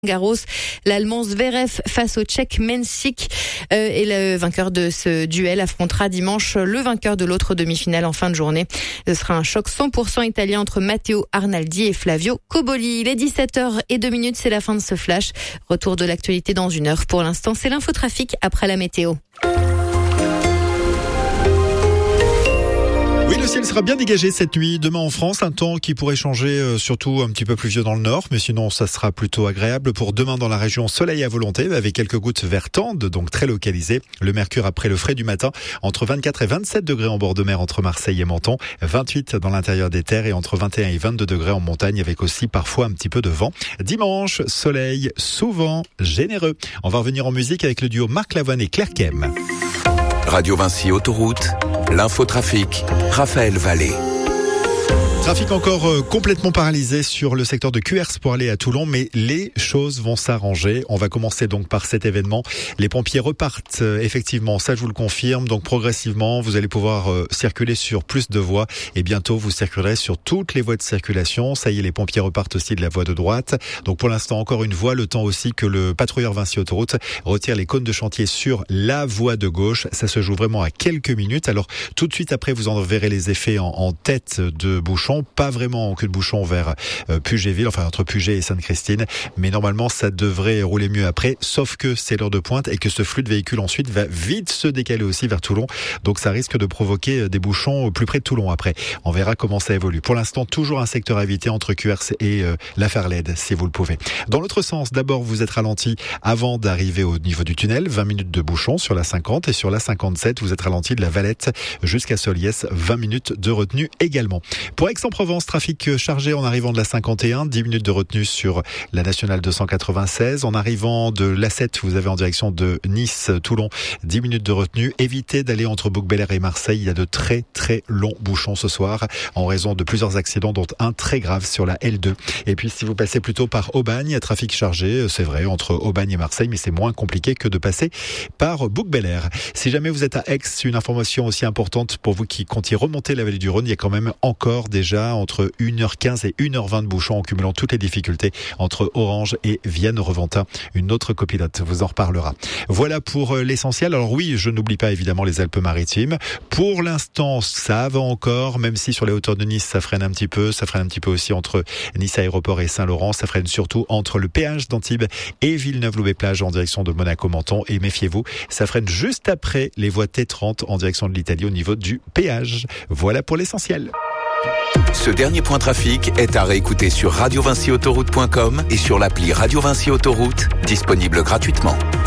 Garros, l'Allemand Zverev face au Tchèque Mensik et le vainqueur de ce duel affrontera dimanche le vainqueur de l'autre demi-finale en fin de journée. Ce sera un choc 100% italien entre Matteo Arnaldi et Flavio Cobolli. Il est 17h02, c'est la fin de ce flash. Retour de l'actualité dans une heure. Pour l'instant, c'est l'infotrafic après la météo. Oui, le ciel sera bien dégagé cette nuit. Demain en France, un temps qui pourrait changer, surtout un petit peu pluvieux dans le nord, mais sinon ça sera plutôt agréable. Pour demain dans la région, soleil à volonté avec quelques gouttes vertantes, donc très localisées. Le mercure après le frais du matin, entre 24 et 27 degrés en bord de mer entre Marseille et Menton, 28 dans l'intérieur des terres et entre 21 et 22 degrés en montagne avec aussi parfois un petit peu de vent. Dimanche, soleil souvent généreux. On va revenir en musique avec le duo Marc Lavoine et Claire Kem. Radio Vinci Autoroute, l'infotrafic, Raphaël Vallée. Trafic encore complètement paralysé sur le secteur de Cuers pour aller à Toulon, mais les choses vont s'arranger. On va commencer donc par cet événement. Les pompiers repartent effectivement, ça je vous le confirme. Donc progressivement, vous allez pouvoir circuler sur plus de voies et bientôt vous circulerez sur toutes les voies de circulation. Ça y est, les pompiers repartent aussi de la voie de droite. Donc pour l'instant encore une voie, le temps aussi que le patrouilleur Vinci Autoroute retire les cônes de chantier sur la voie de gauche. Ça se joue vraiment à quelques minutes. Alors tout de suite après, vous en verrez les effets en tête de bouchon. Pas vraiment que de bouchon vers Puget-Ville, enfin entre Puget et Sainte-Christine, mais normalement ça devrait rouler mieux après, sauf que c'est l'heure de pointe et que ce flux de véhicules ensuite va vite se décaler aussi vers Toulon, donc ça risque de provoquer des bouchons plus près de Toulon après. On verra comment ça évolue. Pour l'instant, toujours un secteur à éviter entre Cuers et la Ferlède, si vous le pouvez. Dans l'autre sens, d'abord vous êtes ralenti avant d'arriver au niveau du tunnel, 20 minutes de bouchon sur la 50 et sur la 57, vous êtes ralenti de la Valette jusqu'à Soliès, 20 minutes de retenue également. Pour Aix-en-Provence, trafic chargé en arrivant de la 51, 10 minutes de retenue sur la nationale 296. En arrivant de l'A7, vous avez en direction de Nice, Toulon, 10 minutes de retenue. Évitez d'aller entre Bouc-Bel-Air et Marseille. Il y a de très très longs bouchons ce soir en raison de plusieurs accidents, dont un très grave sur la L2. Et puis si vous passez plutôt par Aubagne, trafic chargé, c'est vrai, entre Aubagne et Marseille, mais c'est moins compliqué que de passer par Bouc-Bel-Air. Si jamais vous êtes à Aix, une information aussi importante pour vous qui comptiez remonter la vallée du Rhône, il y a quand même encore déjà entre 1h15 et 1h20 de bouchons en cumulant toutes les difficultés entre Orange et Vienne-Reventin. Une autre copilote vous en reparlera. Voilà pour l'essentiel. Alors oui, je n'oublie pas évidemment les Alpes-Maritimes. Pour l'instant, ça va encore, même si sur les hauteurs de Nice, ça freine un petit peu. Ça freine un petit peu aussi entre Nice Aéroport et Saint-Laurent. Ça freine surtout entre le péage d'Antibes et Villeneuve-Loubet-Plage en direction de Monaco-Menton. Et méfiez-vous, ça freine juste après les voies T30 en direction de l'Italie au niveau du péage. Voilà pour l'essentiel. Ce dernier point trafic est à réécouter sur radiovinciautoroute.com et sur l'appli Radio Vinci Autoroute, disponible gratuitement.